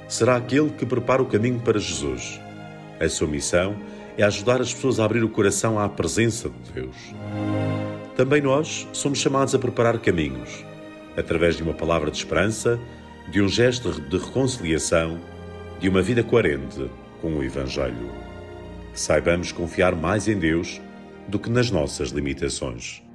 será aquele que prepara o caminho para Jesus. A sua missão é ajudar as pessoas a abrir o coração à presença de Deus. Também nós somos chamados a preparar caminhos, através de uma palavra de esperança, de um gesto de reconciliação, de uma vida coerente com o Evangelho. Que saibamos confiar mais em Deus do que nas nossas limitações.